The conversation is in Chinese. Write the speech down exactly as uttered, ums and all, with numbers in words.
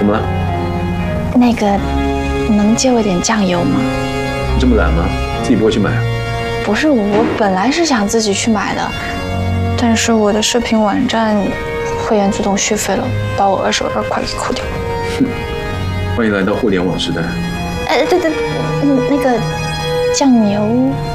怎么了？ 那个，能借我点酱油吗？ 你这么懒吗？自己不会去买啊？ 不是，我本来是想自己去买的，但是我的视频网站会员自动续费了，把我二十二块给扣掉。 哼，欢迎来到互联网时代。 哎，对对，嗯，那个酱油。